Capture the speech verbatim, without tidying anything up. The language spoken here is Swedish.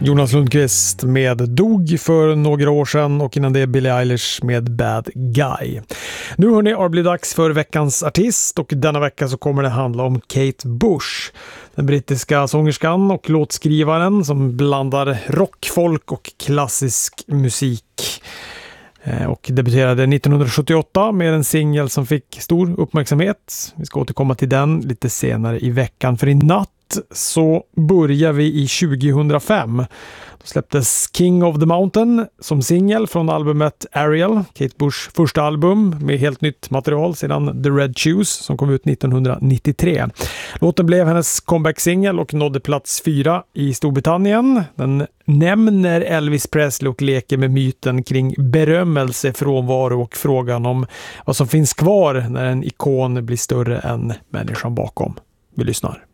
Jonas Lundqvist med Dog för några år sedan och innan det Billie Eilish med Bad Guy. Nu hörni, har det blivit dags för veckans artist och denna vecka så kommer det handla om Kate Bush. Den brittiska sångerskan och låtskrivaren som blandar rock, folk och klassisk musik. Och debuterade nittonhundrasjuttioåtta med en singel som fick stor uppmärksamhet. Vi ska återkomma till den lite senare i veckan. För i natt så börjar vi i tjugohundrafem. Då släpptes King of the Mountain som singel från albumet Ariel, Kate Bushs första album med helt nytt material sedan The Red Shoes som kom ut nittonhundranittiotre. Låten blev hennes comeback-singel och nådde plats fyra i Storbritannien. Den nämner Elvis Presley och leker med myten kring berömmelse, frånvaro och frågan om vad som finns kvar när en ikon blir större än människan bakom. Vi lyssnar.